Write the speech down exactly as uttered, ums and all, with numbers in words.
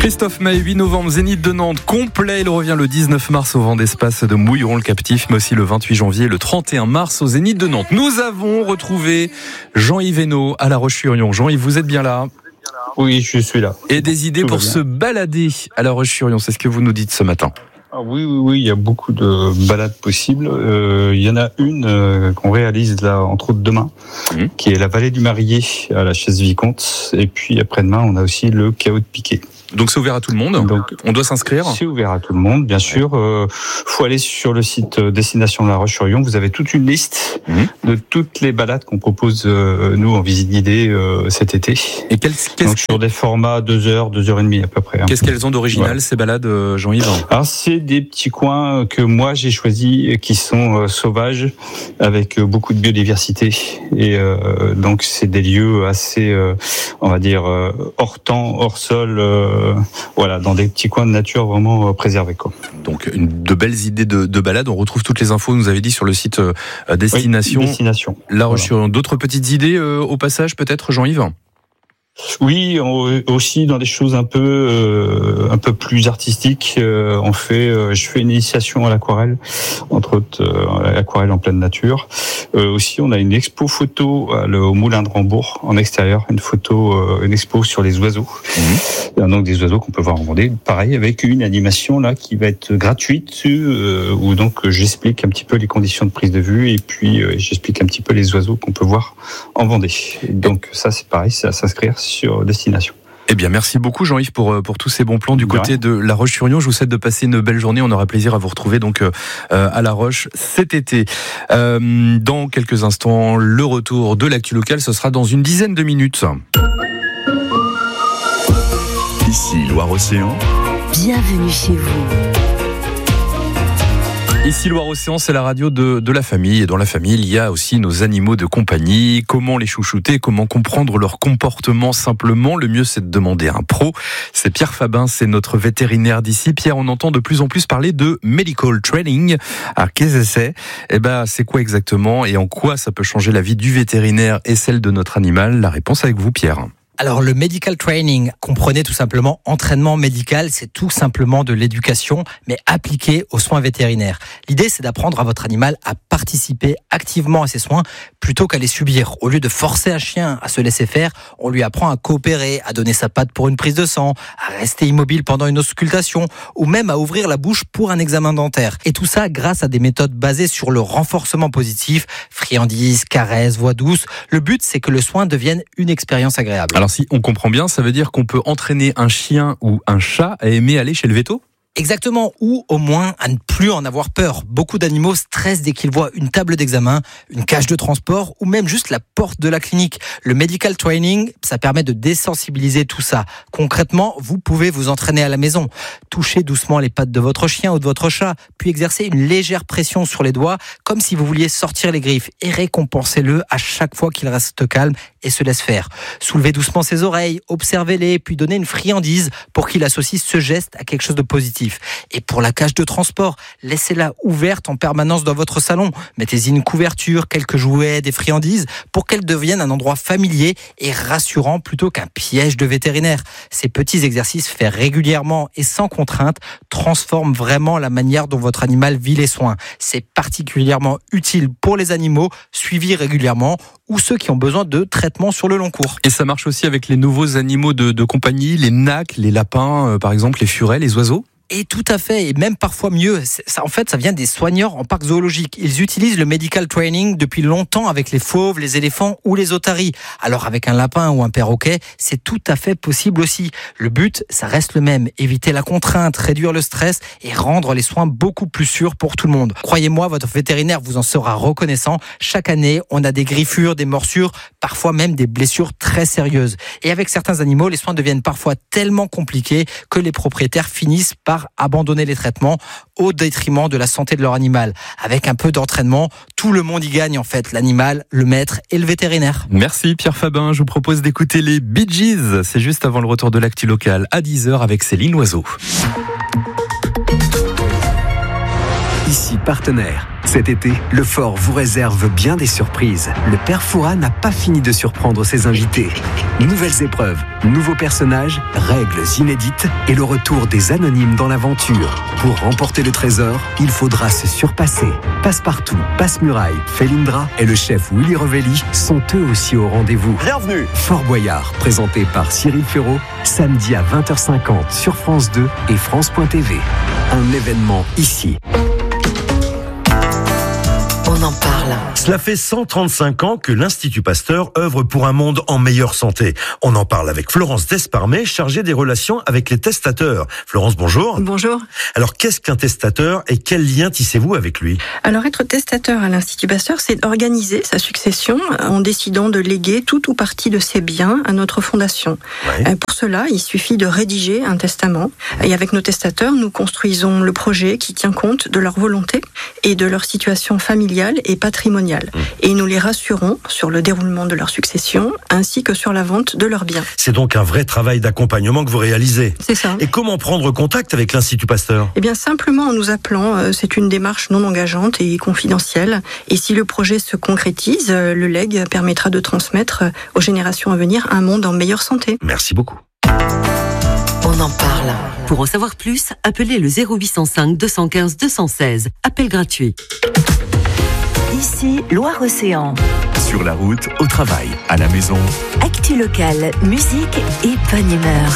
Christophe Maé, huit novembre, Zénith de Nantes, complet. Il revient le dix-neuf mars au Vent d'Espace de Mouilleron le Captif, mais aussi le vingt-huit janvier et le trente et un mars au Zénith de Nantes. Nous avons retrouvé Jean-Yves Hainaut à La Roche-sur-Yon. Jean-Yves, vous êtes bien là ? Oui, je suis là. Et des idées Tout pour se balader à La Roche-sur-Yon, c'est ce que vous nous dites ce matin. Ah oui, oui, oui, il y a beaucoup de balades possibles. Euh, il y en a une euh, qu'on réalise là, entre autres demain, mmh. qui est la vallée du Marié à la Chaise-Vicomte. Et puis après-demain, on a aussi le Chaos de Piquet. Donc c'est ouvert à tout le monde. Donc on doit s'inscrire. C'est ouvert à tout le monde, bien sûr. Euh, faut aller sur le site Destination La Roche-sur-Yon. Vous avez toute une liste mmh. de toutes les balades qu'on propose euh, nous en visite guidée euh, cet été. Et quel, donc sur des formats deux heures, deux heures et demie à peu près. Hein. Qu'est-ce qu'elles ont d'original ouais. ces balades, euh, Jean-Yves ? Alors c'est des petits coins que moi j'ai choisis qui sont euh, sauvages avec euh, beaucoup de biodiversité et euh, donc c'est des lieux assez, euh, on va dire euh, hors temps, hors sol. Euh, Euh, voilà, dans des petits coins de nature vraiment euh, préservés, quoi. Donc, une, de belles idées de, de balade. On retrouve toutes les infos, vous nous avez dit, sur le site euh, Destination. Oui, Destination. La Roche-sur-Yon. Voilà. D'autres petites idées euh, au passage, peut-être, Jean-Yves ? Oui, on, aussi dans des choses un peu euh, un peu plus artistiques. Euh, on fait, euh, je fais une initiation à l'aquarelle, entre autres euh, l'aquarelle en pleine nature. Euh, aussi, on a une expo photo à le, au Moulin de Rambourg en extérieur, une photo, euh, une expo sur les oiseaux. Mmh. Donc des oiseaux qu'on peut voir en Vendée. Pareil, avec une animation là qui va être gratuite, euh, où donc j'explique un petit peu les conditions de prise de vue et puis euh, j'explique un petit peu les oiseaux qu'on peut voir en Vendée. Donc ça, c'est pareil, c'est à s'inscrire sur Destination. Eh bien, merci beaucoup Jean-Yves pour pour tous ces bons plans du de côté rien. de La Roche-sur-Yon. Je vous souhaite de passer une belle journée. On aura plaisir à vous retrouver donc euh, à La Roche cet été. Euh, dans quelques instants, le retour de l'actu locale, ce sera dans une dizaine de minutes. Ici Loire-Océan. Bienvenue chez vous. Ici Loire-Océan, c'est la radio de, de la famille. Et dans la famille, il y a aussi nos animaux de compagnie. Comment les chouchouter ? Comment comprendre leur comportement simplement ? Le mieux, c'est de demander à un pro. C'est Pierre Fabin, c'est notre vétérinaire d'ici. Pierre, on entend de plus en plus parler de medical training. Alors, qu'est-ce que c'est ? Eh ben, c'est quoi exactement ? Et en quoi ça peut changer la vie du vétérinaire et celle de notre animal ? La réponse avec vous, Pierre. Alors le medical training, comprenez tout simplement entraînement médical, c'est tout simplement de l'éducation, mais appliquée aux soins vétérinaires. L'idée, c'est d'apprendre à votre animal à participer activement à ses soins plutôt qu'à les subir. Au lieu de forcer un chien à se laisser faire, on lui apprend à coopérer, à donner sa patte pour une prise de sang, à rester immobile pendant une auscultation, ou même à ouvrir la bouche pour un examen dentaire. Et tout ça grâce à des méthodes basées sur le renforcement positif, friandises, caresses, voix douce. Le but, c'est que le soin devienne une expérience agréable. Alors, si on comprend bien, ça veut dire qu'on peut entraîner un chien ou un chat à aimer aller chez le véto ? Exactement, ou au moins à ne plus en avoir peur. Beaucoup d'animaux stressent dès qu'ils voient une table d'examen, une cage de transport ou même juste la porte de la clinique. Le medical training, ça permet de désensibiliser tout ça. Concrètement, vous pouvez vous entraîner à la maison. Touchez doucement les pattes de votre chien ou de votre chat, puis exercer une légère pression sur les doigts, comme si vous vouliez sortir les griffes, et récompensez-le à chaque fois qu'il reste calme et se laisse faire. Soulevez doucement ses oreilles, observez-les, puis donnez une friandise pour qu'il associe ce geste à quelque chose de positif. Et pour la cage de transport, laissez-la ouverte en permanence dans votre salon. Mettez-y une couverture, quelques jouets, des friandises pour qu'elle devienne un endroit familier et rassurant plutôt qu'un piège de vétérinaire. Ces petits exercices faits régulièrement et sans contrainte transforment vraiment la manière dont votre animal vit les soins. C'est particulièrement utile pour les animaux suivis régulièrement ou ceux qui ont besoin de traitements sur le long cours. Et ça marche aussi avec les nouveaux animaux de, de compagnie, les nacs, les lapins, euh, par exemple, les furets, les oiseaux ? Et tout à fait, et même parfois mieux. Ça, en fait, ça vient des soigneurs en parc zoologique. Ils utilisent le medical training depuis longtemps avec les fauves, les éléphants ou les otaries. Alors avec un lapin ou un perroquet, c'est tout à fait possible aussi. Le but, ça reste le même. Éviter la contrainte, réduire le stress et rendre les soins beaucoup plus sûrs pour tout le monde. Croyez-moi, votre vétérinaire vous en sera reconnaissant. Chaque année, on a des griffures, des morsures, parfois même des blessures très sérieuses. Et avec certains animaux, les soins deviennent parfois tellement compliqués que les propriétaires finissent par abandonner les traitements au détriment de la santé de leur animal. Avec un peu d'entraînement, tout le monde y gagne en fait, l'animal, le maître et le vétérinaire. Merci Pierre Fabin, je vous propose d'écouter les Bee Gees. C'est juste avant le retour de l'actu locale à dix heures avec Céline Loiseau. Ici partenaire. Cet été, le Fort vous réserve bien des surprises. Le père Fouras n'a pas fini de surprendre ses invités. Nouvelles épreuves, nouveaux personnages, règles inédites et le retour des anonymes dans l'aventure. Pour remporter le trésor, il faudra se surpasser. Passepartout, Passe-Muraille, Felindra et le chef Willy Revelli sont eux aussi au rendez-vous. Bienvenue. Fort Boyard, présenté par Cyril Ferraud, samedi à vingt heures cinquante sur France deux et France point T V. Un événement ici. On en parle. Cela fait cent trente-cinq ans que l'Institut Pasteur œuvre pour un monde en meilleure santé. On en parle avec Florence Desparmet, chargée des relations avec les testateurs. Florence, bonjour. Bonjour. Alors, qu'est-ce qu'un testateur et quel lien tissez-vous avec lui ? Alors, être testateur à l'Institut Pasteur, c'est organiser sa succession en décidant de léguer tout ou partie de ses biens à notre fondation. Ouais. Pour cela, il suffit de rédiger un testament. Et avec nos testateurs, nous construisons le projet qui tient compte de leur volonté et de leur situation familiale et patrimoniale. Mmh. Et nous les rassurons sur le déroulement de leur succession ainsi que sur la vente de leurs biens. C'est donc un vrai travail d'accompagnement que vous réalisez. C'est ça. Et comment prendre contact avec l'Institut Pasteur ? Eh bien, simplement en nous appelant. C'est une démarche non engageante et confidentielle. Et si le projet se concrétise, le legs permettra de transmettre aux générations à venir un monde en meilleure santé. Merci beaucoup. On en parle. Pour en savoir plus, appelez le zéro huit cent cinq deux cent quinze deux cent seize. Appel gratuit. Ici, Loire-Océan. Sur la route, au travail, à la maison. Actu locale, musique et bonne humeur.